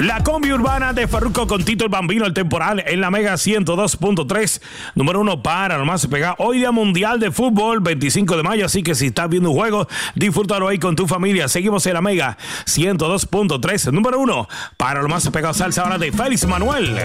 La combi urbana de Farruko con Tito el Bambino, el temporal en la Mega 102.3, número 1 para lo más pegado. Hoy día mundial de fútbol, 25 de mayo, así que si estás viendo un juego, disfrútalo ahí con tu familia. Seguimos en la Mega 102.3, número 1 para lo más pegado. Salsa ahora de Félix Manuel.